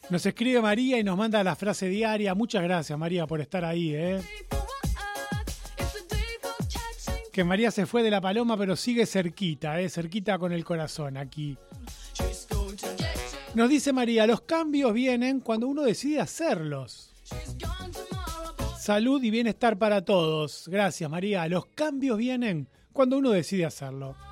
Nos escribe María y nos manda la frase diaria. Muchas gracias, María, por estar ahí, ¿eh? Que María se fue de La Paloma, pero sigue cerquita, cerquita con el corazón aquí. Nos dice María, los cambios vienen cuando uno decide hacerlos. Salud y bienestar para todos. Gracias, María. Los cambios vienen cuando uno decide hacerlo.